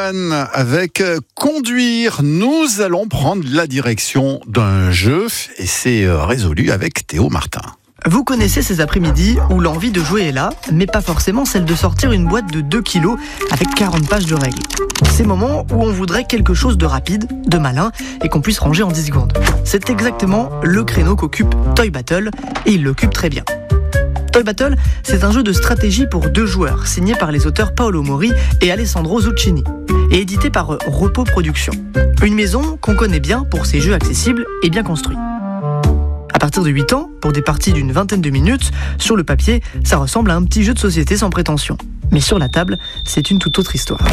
Johan avec Conduire. Nous allons prendre la direction d'un jeu et c'est résolu avec Théo Martin. Vous connaissez ces après-midi où l'envie de jouer est là, mais pas forcément celle de sortir une boîte de 2 kilos avec 40 pages de règles. Ces moments où on voudrait quelque chose de rapide, de malin et qu'on puisse ranger en 10 secondes. C'est exactement le créneau qu'occupe Toy Battle et il l'occupe très bien. Toy Battle, c'est un jeu de stratégie pour 2 joueurs, signé par les auteurs Paolo Mori et Alessandro Zuccini, et édité par Repos Productions. Une maison qu'on connaît bien pour ses jeux accessibles et bien construits. À partir de 8 ans, pour des parties d'une vingtaine de minutes, sur le papier, ça ressemble à un petit jeu de société sans prétention. Mais sur la table, c'est une toute autre histoire.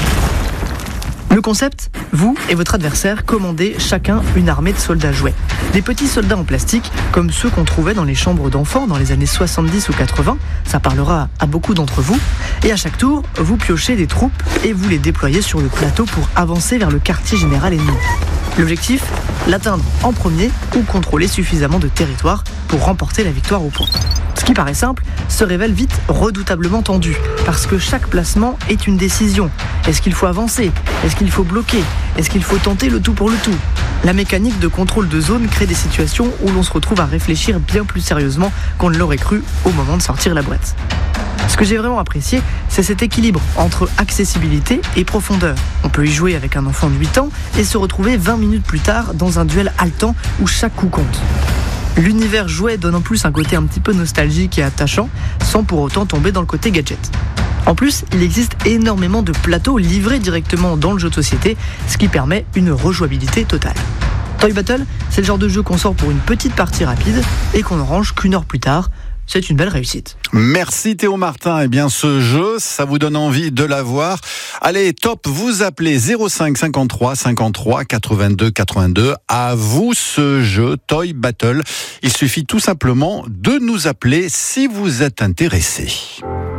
Le concept, vous et votre adversaire commandez chacun une armée de soldats jouets. Des petits soldats en plastique, comme ceux qu'on trouvait dans les chambres d'enfants dans les années 70 ou 80, ça parlera à beaucoup d'entre vous. Et à chaque tour, vous piochez des troupes et vous les déployez sur le plateau pour avancer vers le quartier général ennemi. L'objectif, l'atteindre en premier ou contrôler suffisamment de territoire pour remporter la victoire au point. Ce qui paraît simple se révèle vite redoutablement tendu, parce que chaque placement est une décision. Est-ce qu'il faut avancer ? Est-ce qu'il faut bloquer ? Est-ce qu'il faut tenter le tout pour le tout ? La mécanique de contrôle de zone crée des situations où l'on se retrouve à réfléchir bien plus sérieusement qu'on ne l'aurait cru au moment de sortir la boîte. Ce que j'ai vraiment apprécié, c'est cet équilibre entre accessibilité et profondeur. On peut y jouer avec un enfant de 8 ans et se retrouver 20 minutes plus tard dans un duel haletant où chaque coup compte. L'univers jouet donne en plus un côté un petit peu nostalgique et attachant, sans pour autant tomber dans le côté gadget. En plus, il existe énormément de plateaux livrés directement dans le jeu de société, ce qui permet une rejouabilité totale. Toy Battle, c'est le genre de jeu qu'on sort pour une petite partie rapide et qu'on ne range qu'une heure plus tard. C'est une belle réussite. Merci Théo Martin. Eh bien, ce jeu, ça vous donne envie de l'avoir. Allez, top, vous appelez 05 53 53 82 82. À vous ce jeu Toy Battle. Il suffit tout simplement de nous appeler si vous êtes intéressé.